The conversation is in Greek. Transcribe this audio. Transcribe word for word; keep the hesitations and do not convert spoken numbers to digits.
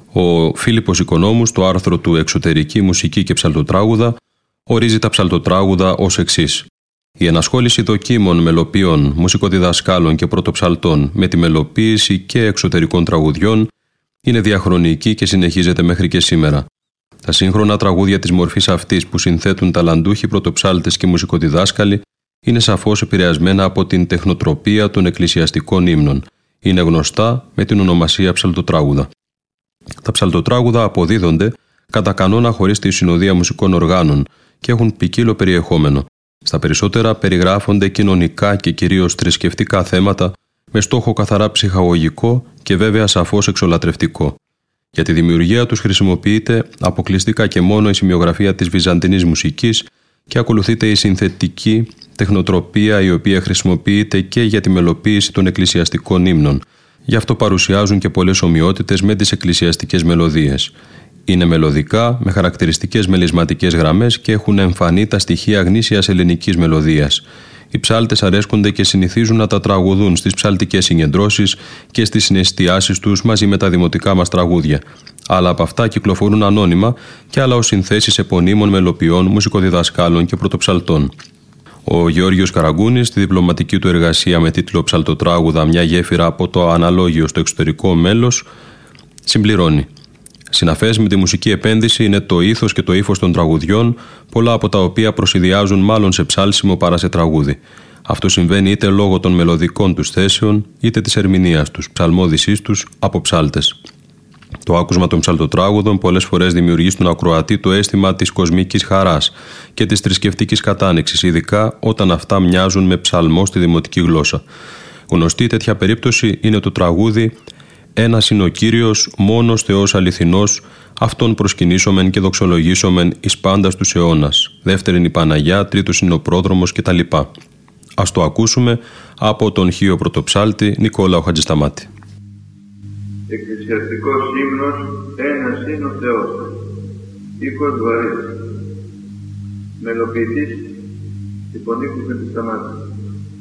Ο Φίλιππος Οικονόμους, στο άρθρο του «Εξωτερική μουσική και ψαλτοτράγουδα», ορίζει τα ψαλτοτράγουδα ως εξής. Η ενασχόληση δοκίμων μελοποιών, μουσικοδιδασκάλων και πρωτοψαλτών με τη μελοποίηση και εξωτερικών τραγουδιών είναι διαχρονική και συνεχίζεται μέχρι και σήμερα. Τα σύγχρονα τραγούδια της μορφής αυτής που συνθέτουν ταλαντούχοι πρωτοψάλτες και μουσικοδιδάσκαλοι είναι σαφώς επηρεασμένα από την τεχνοτροπία των εκκλησιαστικών ύμνων. Είναι γνωστά με την ονομασία ψαλτοτράγουδα. Τα ψαλτοτράγουδα αποδίδονται κατά κανόνα χωρίς τη συνοδεία μουσικών οργάνων και έχουν ποικίλο περιεχόμενο. Στα περισσότερα περιγράφονται κοινωνικά και κυρίως θρησκευτικά θέματα με στόχο καθαρά ψυχαγωγικό και βέβαια σαφώς εξολατρευτικό. Για τη δημιουργία τους χρησιμοποιείται αποκλειστικά και μόνο η σημειογραφία της βυζαντινής μουσικής και ακολουθείται η συνθετική τεχνοτροπία, η οποία χρησιμοποιείται και για τη μελοποίηση των εκκλησιαστικών ύμνων. Γι' αυτό παρουσιάζουν και πολλές ομοιότητες με τις εκκλησιαστικές μελωδίες. Είναι μελωδικά, με χαρακτηριστικές μελισματικές γραμμές και έχουν εμφανεί τα στοιχεία γνήσιας ελληνικής μελωδίας. Οι ψάλτες αρέσκονται και συνηθίζουν να τα τραγουδούν στις ψαλτικές συγκεντρώσεις και στις συναισθιάσεις τους μαζί με τα δημοτικά μας τραγούδια. Άλλα από αυτά κυκλοφορούν ανώνυμα και άλλα ως συνθέσεις επωνύμων μελοποιών, μουσικοδιδασκάλων και πρωτοψαλτών. Ο Γεώργιος Καραγκούνης, στη διπλωματική του εργασία με τίτλο «Ψαλτοτράγουδα, μια γέφυρα από το αναλόγιο στο εξωτερικό μέλος», συμπληρώνει. Συναφές με τη μουσική επένδυση είναι το ήθος και το ύφος των τραγουδιών, πολλά από τα οποία προσηδιάζουν μάλλον σε ψάλσιμο παρά σε τραγούδι. Αυτό συμβαίνει είτε λόγω των μελωδικών τους θέσεων, είτε της ερμηνείας τους, ψαλμόδησής τους από ψάλτες. Το άκουσμα των ψαλτοτράγουδων πολλές φορές δημιουργεί στον ακροατή το αίσθημα της κοσμικής χαράς και της θρησκευτικής κατάνοιξης, ειδικά όταν αυτά μοιάζουν με ψαλμό στη δημοτική γλώσσα. Γνωστή τέτοια περίπτωση είναι το τραγούδι «Ένας είναι ο Κύριος, μόνος Θεός αληθινός, αυτόν προσκυνήσομεν και δοξολογήσομεν εις πάντας τους αιώνας. Δεύτερην η Παναγιά, τρίτος είναι ο πρόδρομος» κτλ. Ας το ακούσουμε από τον Χίο Πρωτοψάλτη Νικόλαο Χατζησταμάτη. Εκκλησιαστικός ύμνος, ένας είναι ο Θεός. Ήχος βαρύς. Μελοποιητής Υπονίκους Χατζησταμάτη.